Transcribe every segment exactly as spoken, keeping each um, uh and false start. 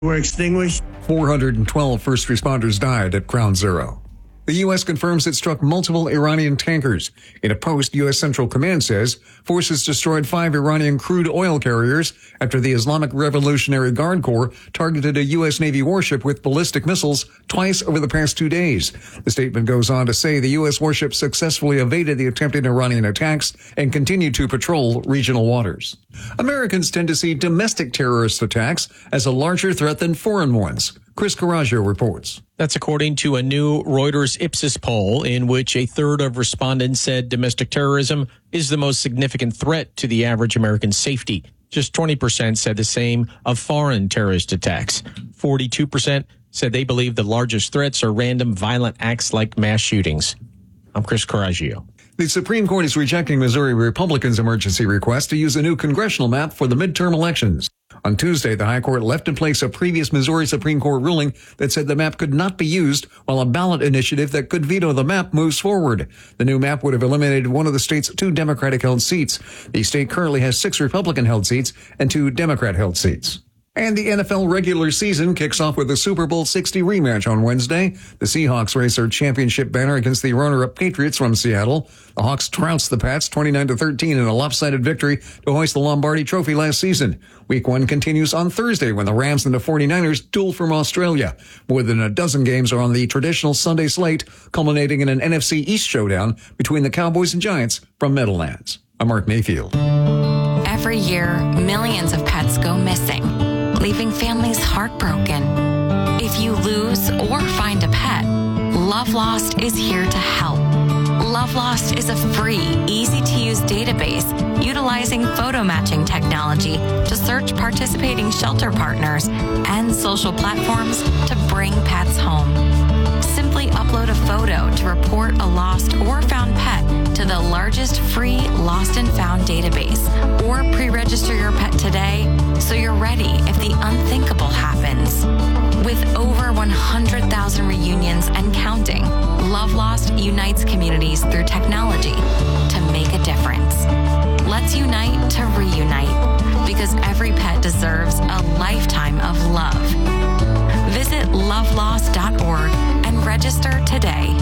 were extinguished. four hundred twelve first responders died at Ground Zero. The U S confirms it struck multiple Iranian tankers. In a post, U S Central Command says forces destroyed five Iranian crude oil carriers after the Islamic Revolutionary Guard Corps targeted a U S Navy warship with ballistic missiles twice over the past two days. The statement goes on to say the U S warship successfully evaded the attempted Iranian attacks and continued to patrol regional waters. Americans tend to see domestic terrorist attacks as a larger threat than foreign ones. Chris Coraggio reports. That's according to a new Reuters Ipsos poll in which a third of respondents said domestic terrorism is the most significant threat to the average American's safety. Just twenty percent said the same of foreign terrorist attacks. forty-two percent said they believe the largest threats are random violent acts like mass shootings. I'm Chris Coraggio. The Supreme Court is rejecting Missouri Republicans' emergency request to use a new congressional map for the midterm elections. On Tuesday, the High Court left in place a previous Missouri Supreme Court ruling that said the map could not be used while a ballot initiative that could veto the map moves forward. The new map would have eliminated one of the state's two Democratic-held seats. The state currently has six Republican-held seats and two Democrat-held seats. And the N F L regular season kicks off with the Super Bowl sixty rematch on Wednesday. The Seahawks race their championship banner against the runner-up Patriots from Seattle. The Hawks trounced the Pats twenty-nine to thirteen in a lopsided victory to hoist the Lombardi Trophy last season. Week one continues on Thursday when the Rams and the forty-niners duel from Australia. More than a dozen games are on the traditional Sunday slate, culminating in an N F C East showdown between the Cowboys and Giants from Meadowlands. I'm Mark Mayfield. Every year, millions of pets go missing, leaving families heartbroken. If you lose or find a pet, Love Lost is here to help. Love Lost is a free, easy-to-use database utilizing photo matching technology to search participating shelter partners and social platforms to bring pets home. Simply upload a photo to report a lost or found pet to the largest free lost and found database, or pre-register your pet today so you're ready if the unthinkable happens. With over one hundred thousand reunions and counting, Love Lost unites communities through technology to make a difference. Let's unite to reunite, because every pet deserves a lifetime of love. Visit love lost dot org and register today.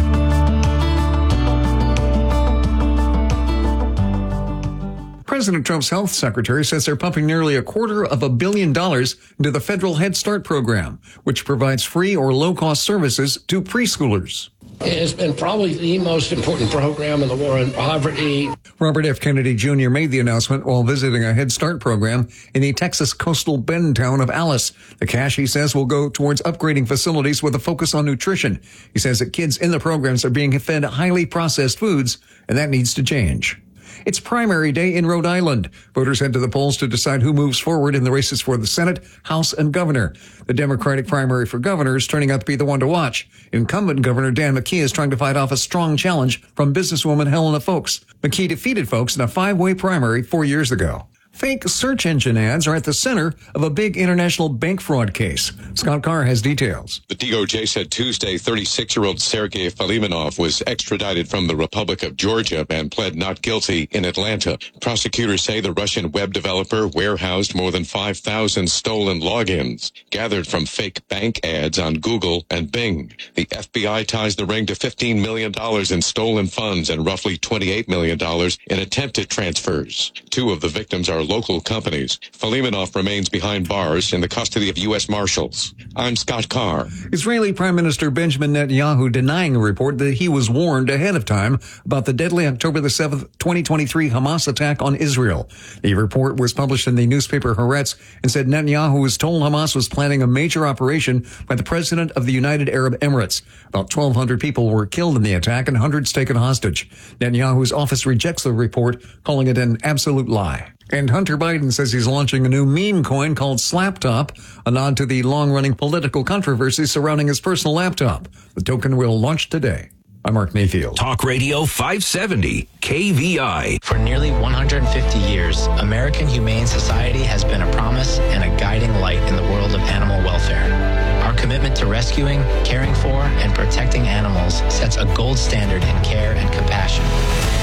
President Trump's health secretary says they're pumping nearly a quarter of a billion dollars into the federal Head Start program, which provides free or low-cost services to preschoolers. It has been probably the most important program in the war on poverty. Robert F. Kennedy Junior made the announcement while visiting a Head Start program in the Texas coastal bend town of Alice. The cash, he says, will go towards upgrading facilities with a focus on nutrition. He says that kids in the programs are being fed highly processed foods, and that needs to change. It's primary day in Rhode Island. Voters head to the polls to decide who moves forward in the races for the Senate, House, and governor. The Democratic primary for governor is turning out to be the one to watch. Incumbent Governor Dan McKee is trying to fight off a strong challenge from businesswoman Helena Foulkes. McKee defeated Foulkes in a five-way primary four years ago. Fake search engine ads are at the center of a big international bank fraud case. Scott Carr has details. The D O J said Tuesday thirty-six-year-old Sergei Filimonov was extradited from the Republic of Georgia and pled not guilty in Atlanta. Prosecutors say the Russian web developer warehoused more than five thousand stolen logins gathered from fake bank ads on Google and Bing. The F B I ties the ring to fifteen million dollars in stolen funds and roughly twenty-eight million dollars in attempted transfers. Two of the victims are local companies. Filimonov remains behind bars in the custody of U S Marshals. I'm Scott Carr. Israeli Prime Minister Benjamin Netanyahu denying a report that he was warned ahead of time about the deadly October the seventh, twenty twenty-three Hamas attack on Israel. The report was published in the newspaper Haaretz and said Netanyahu was told Hamas was planning a major operation by the president of the United Arab Emirates. About twelve hundred people were killed in the attack and hundreds taken hostage. Netanyahu's office rejects the report, calling it an absolute lie. And Hunter Biden says he's launching a new meme coin called Slaptop, a nod to the long-running political controversy surrounding his personal laptop. The token will launch today. I'm Mark Mayfield. Talk Radio five seventy, K V I. For nearly one hundred fifty years, American Humane Society has been a promise and a guiding light in the world of animal welfare. Our commitment to rescuing, caring for, and protecting animals sets a gold standard in care and compassion.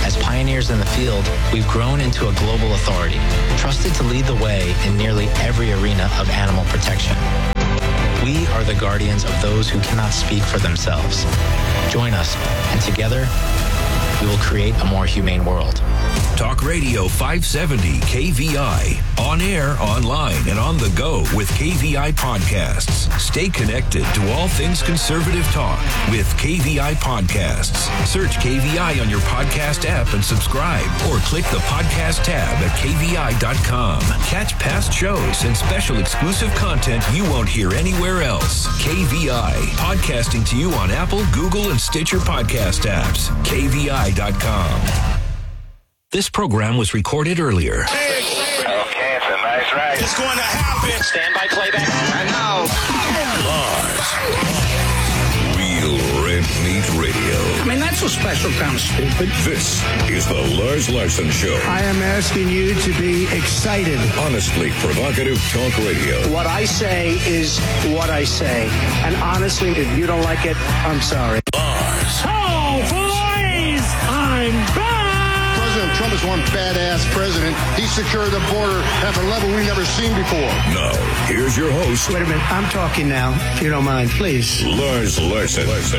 As pioneers in the field, we've grown into a global authority, trusted to lead the way in nearly every arena of animal protection. We are the guardians of those who cannot speak for themselves. Join us, and together, we will create a more humane world. Talk Radio five seventy K V I. On air, online, and on the go with K V I Podcasts. Stay connected to all things conservative talk with K V I Podcasts. Search K V I on your podcast app and subscribe, or click the podcast tab at K V I dot com. Catch past shows and special exclusive content you won't hear anywhere else. K V I, podcasting to you on Apple, Google, and Stitcher podcast apps. K V I dot com. This program was recorded earlier. Okay, it's a nice ride. It's going to happen. Stand by playback. And now, Lars. Real Red Meat Radio. I mean, that's a special kind of stupid. This is the Lars Larson Show. I am asking you to be excited. Honestly provocative talk radio. What I say is what I say. And honestly, if you don't like it, I'm sorry. Lars. Oh, boys! I'm back! President Trump is one badass president. He secured the border at a level we've never seen before. Now, here's your host. Wait a minute. I'm talking now, if you don't mind, please. Lars Larson. Larson.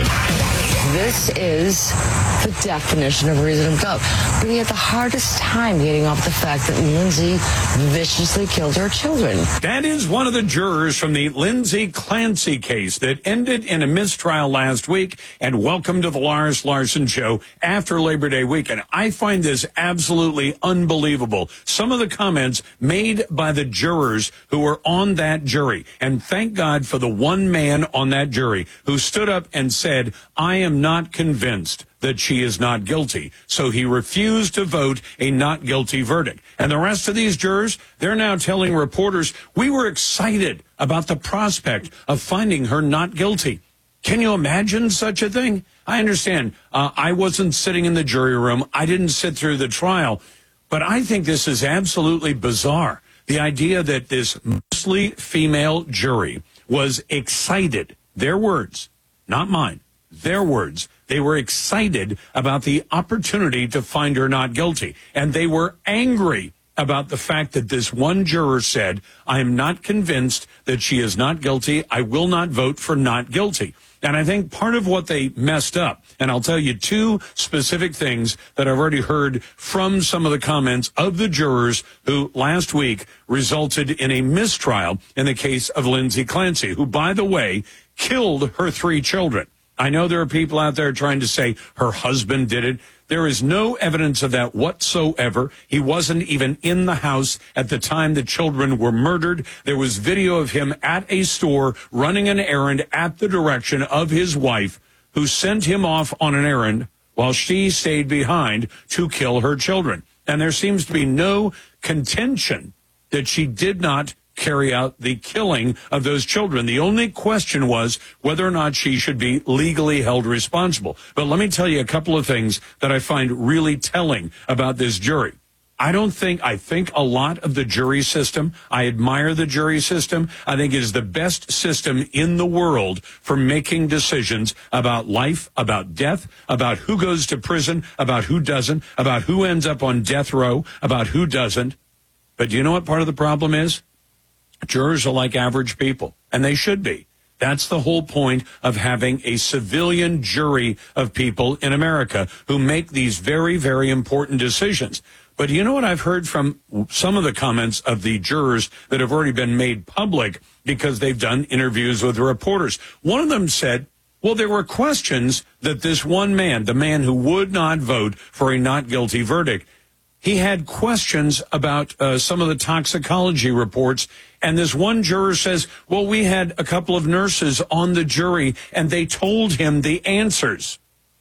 This is the definition of reasonable doubt. But he had the hardest time getting off the fact that Lindsay viciously killed her children. That is one of the jurors from the Lindsay Clancy case that ended in a mistrial last week. And welcome to the Lars Larson Show after Labor Day weekend. I find this absolutely unbelievable. Some of the comments made by the jurors who were on that jury. And thank God for the one man on that jury who stood up and said, I am not convinced that she is not guilty. So he refused to vote a not guilty verdict. And the rest of these jurors, they're now telling reporters, we were excited about the prospect of finding her not guilty. Can you imagine such a thing? I understand. Uh, I wasn't sitting in the jury room. I didn't sit through the trial. But I think this is absolutely bizarre. The idea that this mostly female jury was excited, their words, not mine, their words, they were excited about the opportunity to find her not guilty. And they were angry about the fact that this one juror said, I am not convinced that she is not guilty. I will not vote for not guilty. And I think part of what they messed up, and I'll tell you two specific things that I've already heard from some of the comments of the jurors who last week resulted in a mistrial in the case of Lindsay Clancy, who, by the way, killed her three children. I know there are people out there trying to say her husband did it. There is no evidence of that whatsoever. He wasn't even in the house at the time the children were murdered. There was video of him at a store running an errand at the direction of his wife, who sent him off on an errand while she stayed behind to kill her children. And there seems to be no contention that she did not carry out the killing of those children. The only question was whether or not she should be legally held responsible. But let me tell you a couple of things that I find really telling about this jury. I don't think, I think a lot of the jury system, I admire the jury system. I think it is the best system in the world for making decisions about life, about death, about who goes to prison, about who doesn't, about who ends up on death row, about who doesn't. But do you know what part of the problem is? Jurors are like average people, and they should be. That's the whole point of having a civilian jury of people in America who make these very, very important decisions. But you know what I've heard from some of the comments of the jurors that have already been made public because they've done interviews with reporters? One of them said, well, there were questions that this one man, the man who would not vote for a not guilty verdict, he had questions about uh, some of the toxicology reports. And this one juror says, well, we had a couple of nurses on the jury and they told him the answers.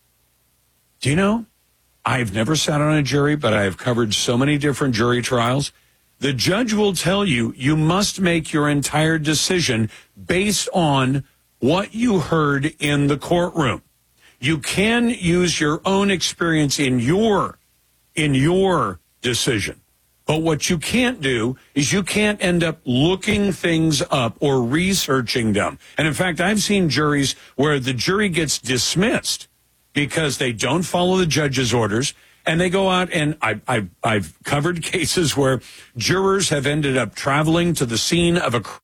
Do you know? I've never sat on a jury, but I have covered so many different jury trials. The judge will tell you, you must make your entire decision based on what you heard in the courtroom. You can use your own experience in your in your decision. But what you can't do is you can't end up looking things up or researching them. And in fact, I've seen juries where the jury gets dismissed because they don't follow the judge's orders And they go out, and I, I, I've covered cases where jurors have ended up traveling to the scene of a crime,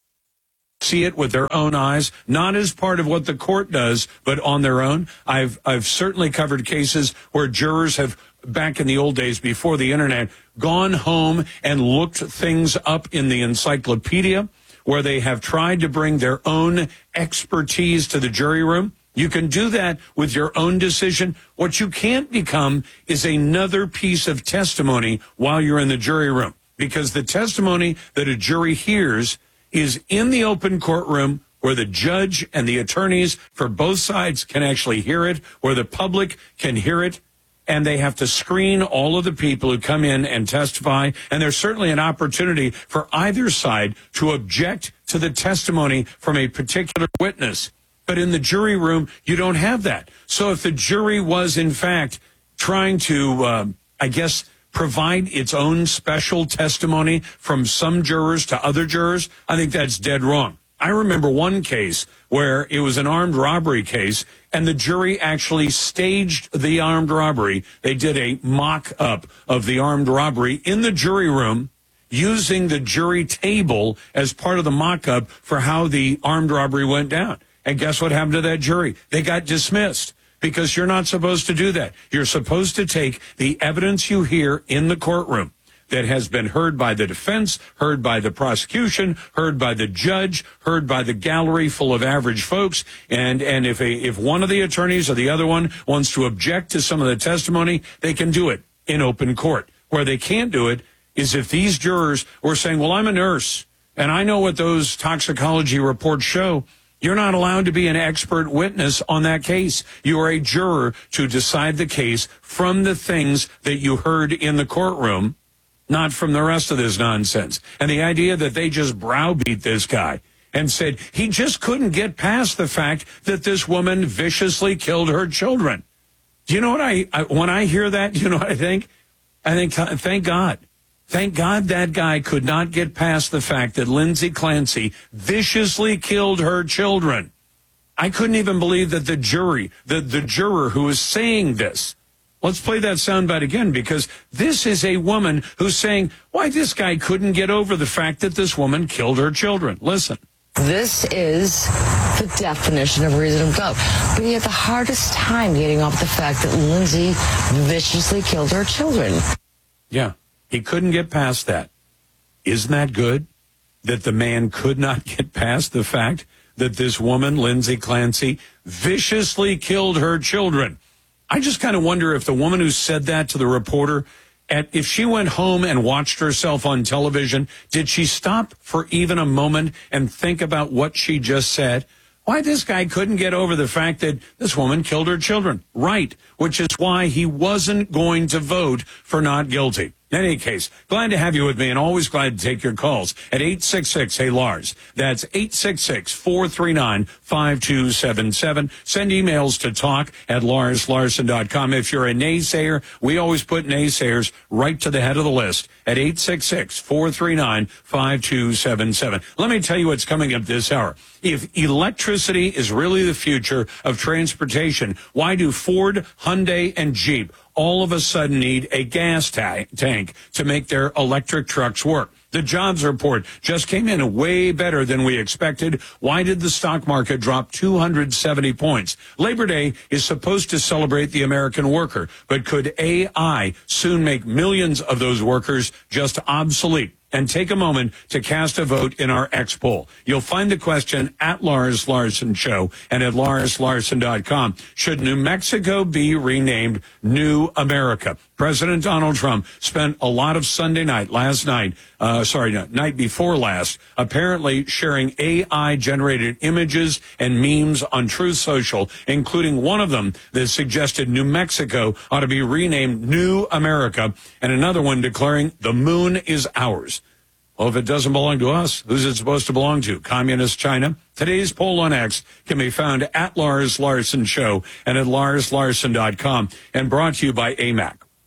see it with their own eyes, not as part of what the court does, but on their own. I've I've certainly covered cases where jurors have, back in the old days before the internet, gone home and looked things up in the encyclopedia, where they have tried to bring their own expertise to the jury room. You can do that with your own decision. What you can't become is another piece of testimony while you're in the jury room, because the testimony that a jury hears is in the open courtroom, where the judge and the attorneys for both sides can actually hear it, where the public can hear it, and they have to screen all of the people who come in and testify. And there's certainly an opportunity for either side to object to the testimony from a particular witness. But in the jury room, you don't have that. So if the jury was, in fact, trying to, um, I guess, provide its own special testimony from some jurors to other jurors, I think that's dead wrong. I remember one case where it was an armed robbery case, and the jury actually staged the armed robbery. They did a mock-up of the armed robbery in the jury room, using the jury table as part of the mock-up for how the armed robbery went down. And guess what happened to that jury? They got dismissed. Because you're not supposed to do that. You're supposed to take the evidence you hear in the courtroom that has been heard by the defense, heard by the prosecution, heard by the judge, heard by the gallery full of average folks. And, and if a, if one of the attorneys or the other one wants to object to some of the testimony, they can do it in open court. Where they can't do it is if these jurors were saying, well, I'm a nurse and I know what those toxicology reports show. You're not allowed to be an expert witness on that case. You are a juror to decide the case from the things that you heard in the courtroom, not from the rest of this nonsense. And the idea that they just browbeat this guy and said he just couldn't get past the fact that this woman viciously killed her children. Do you know what I, I when I hear that, do you know what I think? I think, thank God. Thank God that guy could not get past the fact that Lindsay Clancy viciously killed her children. I couldn't even believe that the jury, the, the juror who is saying this. Let's play that soundbite again, because this is a woman who's saying why this guy couldn't get over the fact that this woman killed her children. Listen. This is the definition of reasonable doubt. But he had the hardest time getting off the fact that Lindsay viciously killed her children. Yeah. He couldn't get past that. Isn't that good? That the man could not get past the fact that this woman, Lindsay Clancy, viciously killed her children. I just kind of wonder if the woman who said that to the reporter, at, if she went home and watched herself on television, did she stop for even a moment and think about what she just said? Why this guy couldn't get over the fact that this woman killed her children. Right, which is why he wasn't going to vote for not guilty. In any case, glad to have you with me, and always glad to take your calls at eight six six, hey Lars. That's eight six six, four three nine, five two seven seven. Send emails to talk at lars larson dot com. If you're a naysayer, we always put naysayers right to the head of the list at eight six six, four three nine, five two seven seven. Let me tell you what's coming up this hour. If electricity is really the future of transportation, why do Ford, Hyundai, and Jeep all of a sudden need a gas ta- tank to make their electric trucks work? The jobs report just came in way better than we expected. Why did the stock market drop two hundred seventy points? Labor Day is supposed to celebrate the American worker, but could A I soon make millions of those workers just obsolete? And take a moment to cast a vote in our X poll. You'll find the question at Lars Larson Show and at lars larson dot com. Should New Mexico be renamed New America? President Donald Trump spent a lot of Sunday night, last night, uh, sorry, no, night before last, apparently sharing A I-generated images and memes on Truth Social, including one of them that suggested New Mexico ought to be renamed New America, and another one declaring the moon is ours. Well, if it doesn't belong to us, who's it supposed to belong to? Communist China? Today's poll on X can be found at Lars Larson Show and at lars larson dot com, and brought to you by A M A C.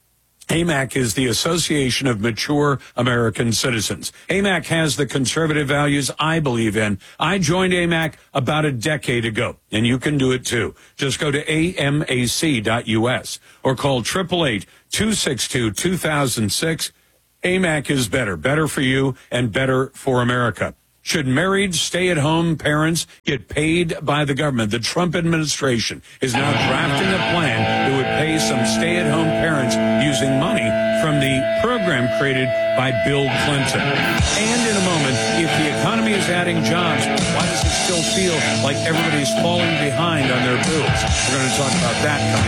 A M A C is the Association of Mature American Citizens. A M A C has the conservative values I believe in. I joined A M A C about a decade ago, and you can do it too. Just go to A M A C dot U S or call eight eight eight, two six two, two thousand six. A M A C is better, better for you and better for America. Should married stay-at-home parents get paid by the government? The Trump administration is now drafting a plan that would pay some stay-at-home parents using money from the program created by Bill Clinton. And in a moment, if the economy is adding jobs, why does it still feel like everybody's falling behind on their bills? We're going to talk about that coming